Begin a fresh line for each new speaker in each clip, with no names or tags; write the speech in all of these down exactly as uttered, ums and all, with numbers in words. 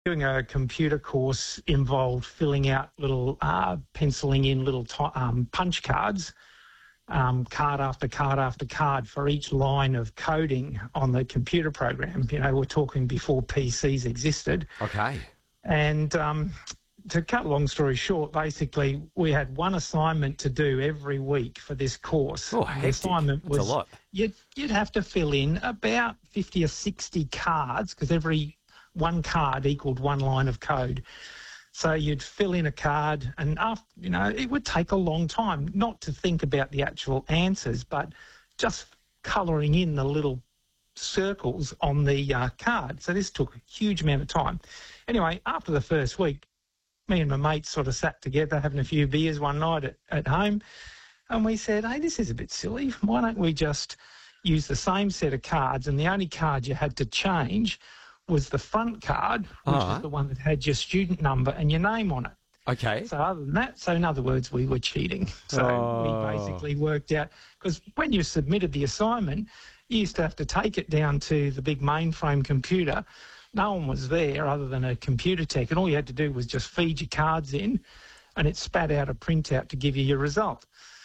Doing a computer course involved filling out little, uh, penciling in little t- um, punch cards, um, card after card after card for each line of coding on the computer program. You know, we're talking before P Cs existed.
Okay.
And um, to cut a long story short, basically we had one assignment to do every week for this course.
Oh,
the
hectic.
assignment was
That's a lot.
You'd, you'd have to fill in about fifty or sixty cards because every one card equaled one line of code. So you'd fill in a card and, after, you know, it would take a long time, not to think about the actual answers, but just colouring in the little circles on the uh, card. So this took a huge amount of time. Anyway, after the first week, me and my mates sort of sat together having a few beers one night at, at home, and we said, hey, this is a bit silly. Why don't we just use the same set of cards, and the only card you had to change was the front card, which
Uh-huh.
was the one that had your student number and your name on it.
Okay.
So other than that, so in other words, we were cheating. So
Oh.
we basically worked out, because when you submitted the assignment, you used to have to take it down to the big mainframe computer. No one was there other than a computer tech, and all you had to do was just feed your cards in, and it spat out a printout to give you your result.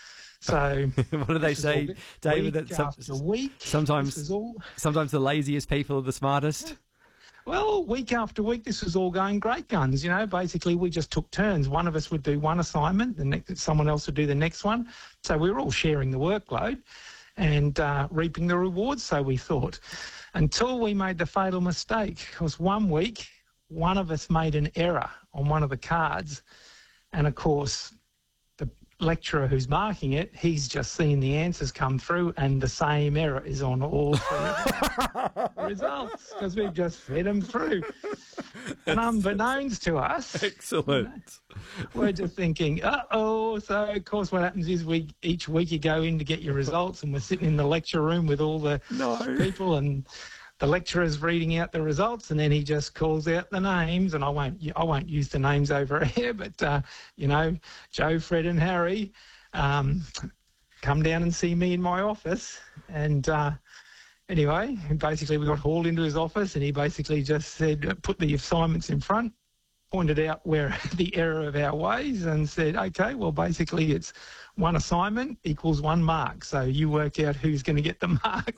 So
What do they
this is all
say,
good.
David?
Week
That some-
after week,
sometimes-
this is all.
Sometimes the laziest people are the smartest.
Well, week after week, this was all going great guns. You know, basically, we just took turns. One of us would do one assignment, the next, someone else would do the next one. So we were all sharing the workload and uh, reaping the rewards, so we thought, until we made the fatal mistake. Because one week, one of us made an error on one of the cards, and of course, the lecturer who's marking it, he's just seen the answers come through, and the same error is on all three of the results because we've just fed them through. And unbeknownst to us,
Excellent.
we're just thinking, uh-oh. So, of course, what happens is we each week you go in to get your results, and we're sitting in the lecture room with all the
No.
people, and the lecturer's reading out the results, and then he just calls out the names, and I won't I won't use the names over here, but, uh, you know, Joe, Fred and Harry, um, come down and see me in my office. And uh, anyway, basically we got hauled into his office, and he basically just said, put the assignments in front, pointed out where the error of our ways, and said, okay, well, basically it's one assignment equals one mark. So you work out who's going to get the mark.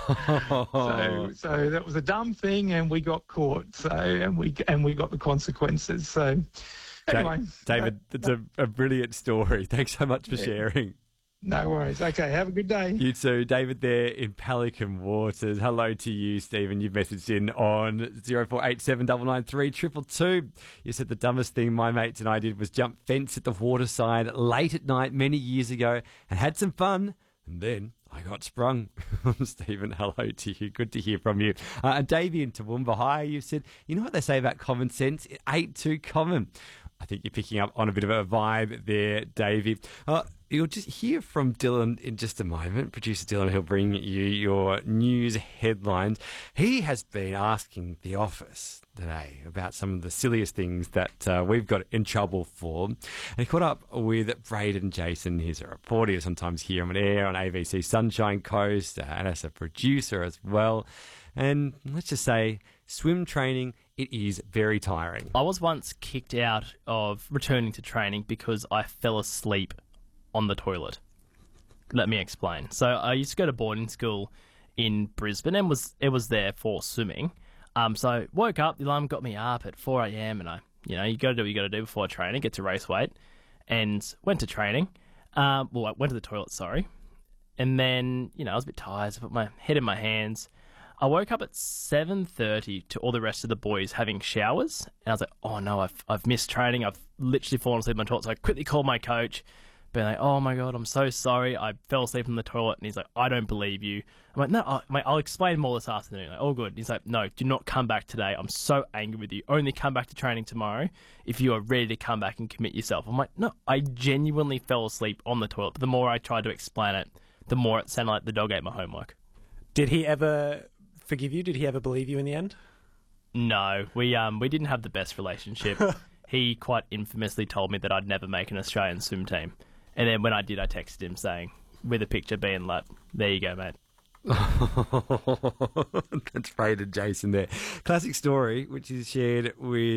so, so that was a dumb thing, and we got caught. So and we and we got the consequences. So anyway,
David,
that-
it's a, a brilliant story. Thanks so much for
Yeah.
sharing.
no worries. Okay, have a good day.
You too. David there in Pelican Waters. Hello to you, Stephen. You've messaged in on zero four eight seven nine nine three two two two. You said the dumbest thing my mates and I did was jump fence at the waterside late at night many years ago and had some fun. And then I got sprung. Stephen, hello to you. Good to hear from you. Uh, and Davey in Toowoomba, hi. You said, you know what they say about common sense? It ain't too common. I think you're picking up on a bit of a vibe there, Davey. Uh, You'll just hear from Dylan in just a moment. Producer Dylan, he'll bring you your news headlines. He has been asking The Office today about some of the silliest things that uh, we've got in trouble for. And he caught up with Braden Jason. He's a reporter sometimes here on air on A B C Sunshine Coast uh, and as a producer as well. And let's just say swim training, it is very tiring.
I was once kicked out of returning to training because I fell asleep on the toilet. Let me explain. So I used to go to boarding school in Brisbane and was it was there for swimming. Um, so I woke up, the alarm got me up at four a.m. and I, you know, you got to do what you got to do before training, get to race weight, and went to training. Um, well, I went to the toilet, sorry. And then, you know, I was a bit tired, so I put my head in my hands. I woke up at seven thirty to all the rest of the boys having showers. And I was like, oh no, I've, I've missed training. I've literally fallen asleep on the toilet. So I quickly called my coach. Being like, oh my God, I'm so sorry. I fell asleep in the toilet. And he's like, I don't believe you. I'm like, no, I'll, mate, I'll explain more this afternoon. Like, all good. He's like, no, do not come back today. I'm so angry with you. Only come back to training tomorrow if you are ready to come back and commit yourself. I'm like, no, I genuinely fell asleep on the toilet. But the more I tried to explain it, the more it sounded like the dog ate my homework.
Did he ever forgive you? Did he ever believe you in the end?
No, we um we didn't have the best relationship. He quite infamously told me that I'd never make an Australian swim team. And then when I did, I texted him saying, with a picture being like, there you go, mate.
That's Braden Jason there. Classic story, which is shared with